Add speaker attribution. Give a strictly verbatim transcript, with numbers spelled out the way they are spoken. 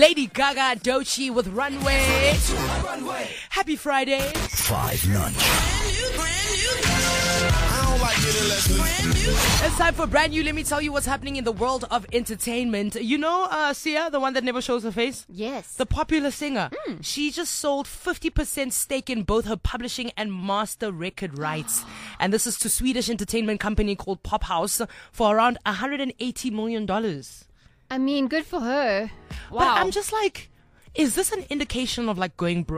Speaker 1: Lady Gaga, Doechii with Runway. Happy Friday.
Speaker 2: Five lunch.
Speaker 1: It's time for brand new. Let me tell you what's happening in the world of entertainment. You know uh, Sia, the one that never shows her face?
Speaker 3: Yes.
Speaker 1: The popular singer. Mm. She just sold fifty percent stake in both her publishing and master record rights. And this is to Swedish entertainment company called Pop House for around one hundred eighty million dollars.
Speaker 3: I mean, good for her. Wow.
Speaker 1: But I'm just like, is this an indication of like going broke?